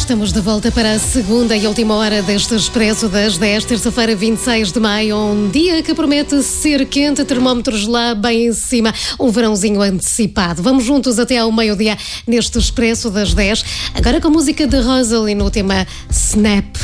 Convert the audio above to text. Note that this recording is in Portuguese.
Estamos de volta para a segunda e última hora deste Expresso das 10, terça-feira, 26 de maio, um dia que promete ser quente, termómetros lá bem em cima, um verãozinho antecipado. Vamos juntos até ao meio-dia neste Expresso das 10, agora com música de Rosalie no tema Snap.